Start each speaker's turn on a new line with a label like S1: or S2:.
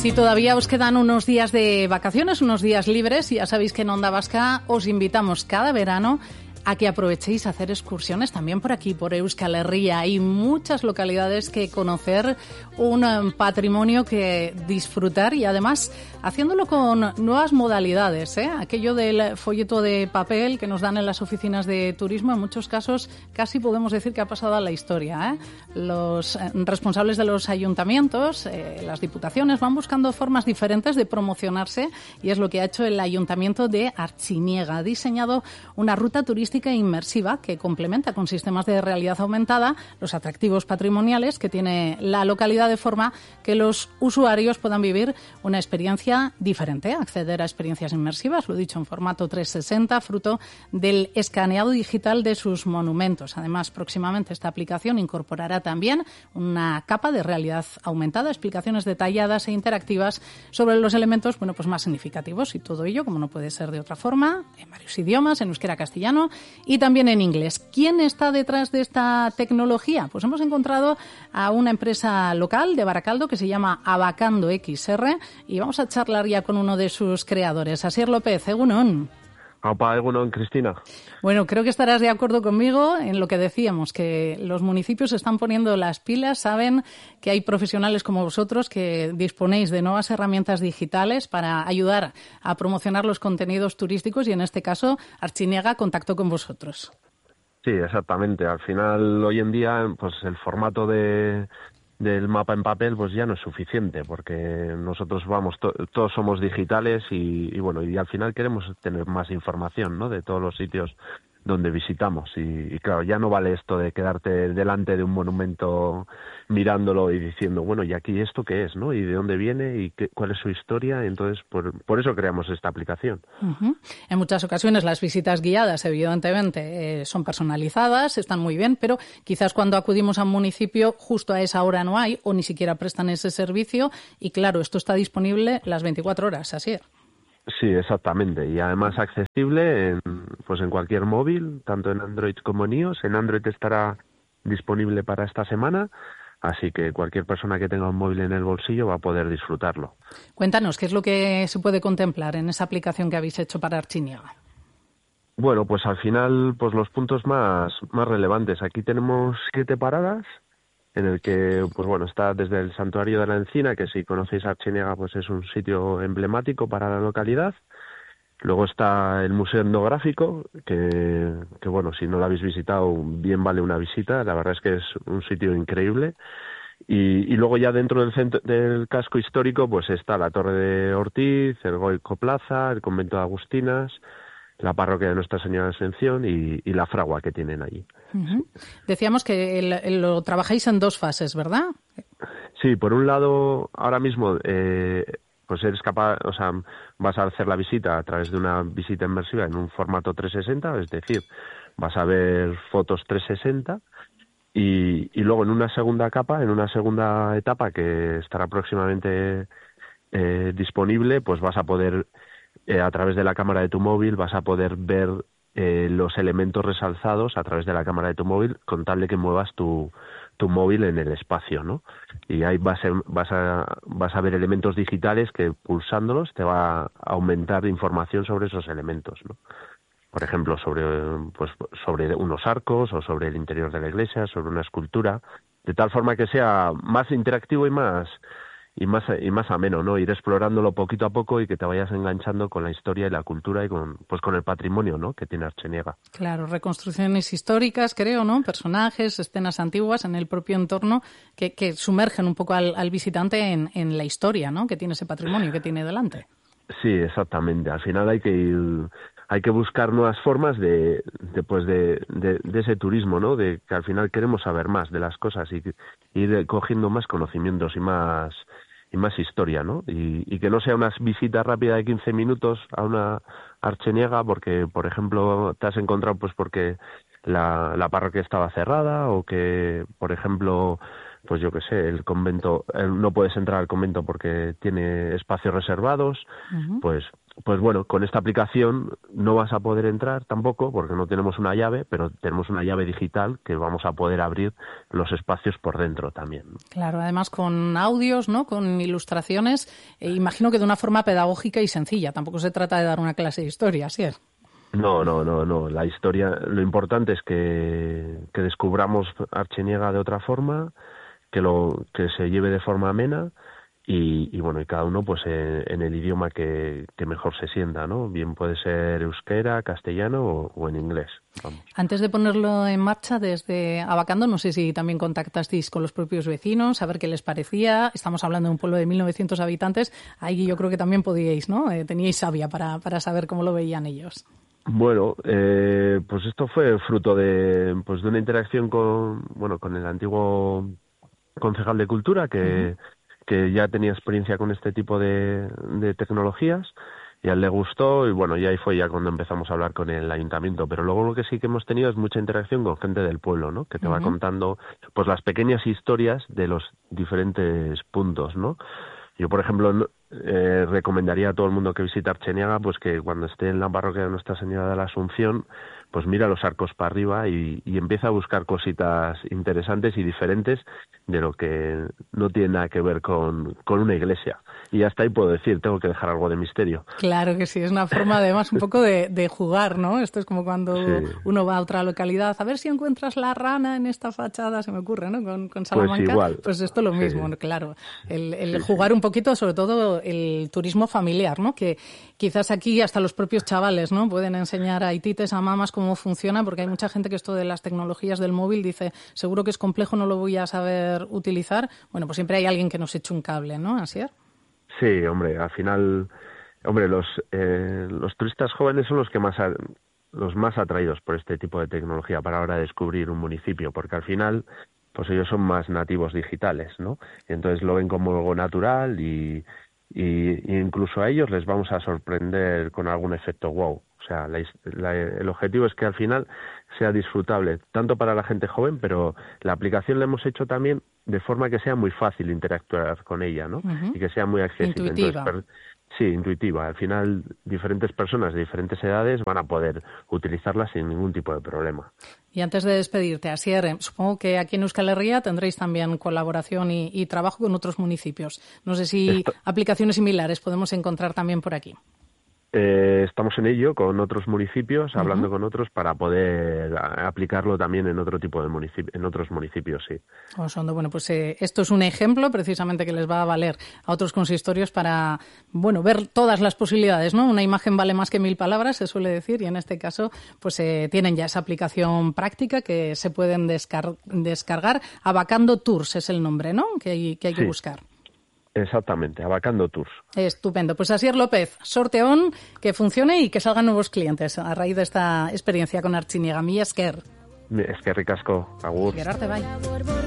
S1: Si todavía os quedan unos días de vacaciones, unos días libres, ya sabéis que en Onda Vasca os invitamos cada verano a que aprovechéis a hacer excursiones también por aquí, por Euskal Herria. Hay muchas localidades que conocer, un patrimonio que disfrutar y además haciéndolo con nuevas modalidades, ¿eh? Aquello del folleto de papel que nos dan en las oficinas de turismo, en muchos casos casi podemos decir que ha pasado a la historia, ¿eh? Los responsables de los ayuntamientos, las diputaciones, van buscando formas diferentes de promocionarse y es lo que ha hecho el Ayuntamiento de Artziniega. Ha diseñado una ruta turística inmersiva que complementa con sistemas de realidad aumentada los atractivos patrimoniales que tiene la localidad, de forma que los usuarios puedan vivir una experiencia diferente, acceder a experiencias inmersivas, lo he dicho, en formato 360, fruto del escaneado digital de sus monumentos. Además, próximamente esta aplicación incorporará también una capa de realidad aumentada, explicaciones detalladas e interactivas sobre los elementos, bueno, pues más significativos, y todo ello, como no puede ser de otra forma, en varios idiomas, en euskera, castellano y también en inglés. ¿Quién está detrás de esta tecnología? Pues hemos encontrado a una empresa local de Baracaldo que se llama Abacando XR y vamos a charlar ya con uno de sus creadores, Asier López. Egunon.
S2: Opa, egunon, Cristina.
S1: Bueno, creo que estarás de acuerdo conmigo en lo que decíamos, que los municipios se están poniendo las pilas, saben que hay profesionales como vosotros que disponéis de nuevas herramientas digitales para ayudar a promocionar los contenidos turísticos y en este caso Artziniega contactó con vosotros.
S2: Sí, exactamente. Al final, hoy en día, pues el formato del mapa en papel pues ya no es suficiente, porque nosotros todos somos digitales y bueno, y al final queremos tener más información, ¿no?, de todos los sitios donde visitamos y claro, ya no vale esto de quedarte delante de un monumento mirándolo y diciendo, bueno, ¿y aquí esto qué es, no? ¿Y de dónde viene? ¿Y cuál es su historia? Entonces, por eso creamos esta aplicación.
S1: Uh-huh. En muchas ocasiones las visitas guiadas, evidentemente, son personalizadas, están muy bien, pero quizás cuando acudimos a un municipio justo a esa hora no hay o ni siquiera prestan ese servicio y claro, esto está disponible las 24 horas, así es.
S2: Sí, exactamente. Y además accesible en cualquier móvil, tanto en Android como en iOS. En Android estará disponible para esta semana, así que cualquier persona que tenga un móvil en el bolsillo va a poder disfrutarlo.
S1: Cuéntanos, ¿qué es lo que se puede contemplar en esa aplicación que habéis hecho para Artziniega?
S2: Bueno, pues al final, pues los puntos más relevantes. Aquí tenemos 7 paradas, en el que, pues bueno, está desde el Santuario de la Encina, que si conocéis Artziniega, pues es un sitio emblemático para la localidad. Luego está el Museo Etnográfico, que bueno, si no lo habéis visitado, bien vale una visita. La verdad es que es un sitio increíble. Y luego ya dentro del centro, del casco histórico, pues está la Torre de Ortiz, el Goico Plaza, el Convento de Agustinas, la parroquia de Nuestra Señora de Ascensión y la fragua que tienen allí.
S1: Uh-huh. Decíamos que lo trabajáis en 2 fases, ¿verdad?
S2: Sí, por un lado, ahora mismo pues eres capaz, o sea, vas a hacer la visita a través de una visita inmersiva en un formato 360, es decir, vas a ver fotos 360 y luego en una segunda capa, en una segunda etapa que estará próximamente disponible, pues vas a poder a través de la cámara de tu móvil vas a poder ver los elementos resalzados a través de la cámara de tu móvil con tal de que muevas tu móvil en el espacio, ¿no? Y ahí vas a ver elementos digitales que pulsándolos te va a aumentar información sobre esos elementos, ¿no? Por ejemplo, sobre unos arcos o sobre el interior de la iglesia, sobre una escultura, de tal forma que sea más interactivo y más ameno, ¿no? Ir explorándolo poquito a poco y que te vayas enganchando con la historia y la cultura y con el patrimonio, ¿no?, que tiene Artziniega.
S1: Claro, reconstrucciones históricas, creo, ¿no? Personajes, escenas antiguas en el propio entorno que sumergen un poco al visitante en la historia, ¿no?, que tiene ese patrimonio que tiene delante.
S2: Sí, exactamente. Al final hay que buscar nuevas formas de ese turismo, ¿no? De que al final queremos saber más de las cosas y ir cogiendo más conocimientos y más historia, ¿no? Y que no sea una visita rápida de 15 minutos a una Artziniega porque, por ejemplo, te has encontrado pues porque la parroquia estaba cerrada o que, por ejemplo, pues yo qué sé, el convento, no puedes entrar al convento porque tiene espacios reservados, uh-huh. Pues pues bueno, con esta aplicación no vas a poder entrar tampoco porque no tenemos una llave, pero tenemos una llave digital que vamos a poder abrir los espacios por dentro también.
S1: Claro, además con audios, ¿no? Con ilustraciones, imagino que de una forma pedagógica y sencilla. Tampoco se trata de dar una clase de historia, ¿sí es?
S2: No. La historia, lo importante es que descubramos Artziniega de otra forma, que se lleve de forma amena. Y bueno, y cada uno pues en el idioma que mejor se sienta, ¿no? Bien puede ser euskera, castellano o en inglés. Vamos.
S1: Antes de ponerlo en marcha desde Abacando, no sé si también contactasteis con los propios vecinos, a ver qué les parecía. Estamos hablando de un pueblo de 1.900 habitantes. Ahí yo creo que también podíais, ¿no? Teníais savia para saber cómo lo veían ellos.
S2: Bueno, pues esto fue fruto de una interacción con el antiguo concejal de Cultura que ya tenía experiencia con este tipo de tecnologías y a él le gustó y bueno, y ahí fue ya cuando empezamos a hablar con el ayuntamiento. Pero luego lo que sí que hemos tenido es mucha interacción con gente del pueblo, ¿no? Que te va contando pues las pequeñas historias de los diferentes puntos, ¿no? Yo, por ejemplo, recomendaría a todo el mundo que visite Artziniega pues que cuando esté en la parroquia de Nuestra Señora de la Asunción pues mira los arcos para arriba y empieza a buscar cositas interesantes y diferentes de lo que no tiene nada que ver con una iglesia. Y hasta ahí puedo decir, tengo que dejar algo de misterio.
S1: Claro que sí, es una forma además un poco de jugar, ¿no? Esto es como cuando uno va a otra localidad, a ver si encuentras la rana en esta fachada, se me ocurre, ¿no? Con Salamanca.
S2: Pues igual.
S1: Pues esto es lo mismo, claro. El jugar un poquito, sobre todo el turismo familiar, ¿no? Que quizás aquí hasta los propios chavales, ¿no? Pueden enseñar a itites, a mamás cómo funciona, porque hay mucha gente que esto de las tecnologías del móvil dice, seguro que es complejo, no lo voy a saber utilizar. Bueno, pues siempre hay alguien que nos eche un cable, ¿no? Así es.
S2: Sí, hombre, al final, los turistas jóvenes son los más atraídos por este tipo de tecnología para ahora descubrir un municipio, porque al final, pues ellos son más nativos digitales, ¿no? Entonces lo ven como algo natural y incluso a ellos les vamos a sorprender con algún efecto wow. O sea, el objetivo es que al final sea disfrutable, tanto para la gente joven, pero la aplicación la hemos hecho también de forma que sea muy fácil interactuar con ella, ¿no? Y que sea muy accesible.
S1: Intuitiva.
S2: Entonces, sí, intuitiva. Al final, diferentes personas de diferentes edades van a poder utilizarla sin ningún tipo de problema.
S1: Y antes de despedirte, Asier, supongo que aquí en Euskal Herria tendréis también colaboración y trabajo con otros municipios. No sé si aplicaciones similares podemos encontrar también por aquí.
S2: Estamos en ello con otros municipios, hablando con otros para poder aplicarlo también en otro tipo de en otros municipios, sí.
S1: Osondo, bueno, pues esto es un ejemplo precisamente que les va a valer a otros consistorios para, bueno, ver todas las posibilidades, ¿no? Una imagen vale más que 1000 palabras, se suele decir, y en este caso, pues tienen ya esa aplicación práctica que se pueden descargar. Abacando Tours es el nombre, ¿no? Que hay que buscar.
S2: Exactamente, Abacando Tours.
S1: Estupendo. Pues Asier López, sorteón, que funcione y que salgan nuevos clientes a raíz de esta experiencia con Artziniega. Mila esker.
S2: Eskerrik asko, agur.
S1: Gerarte bai.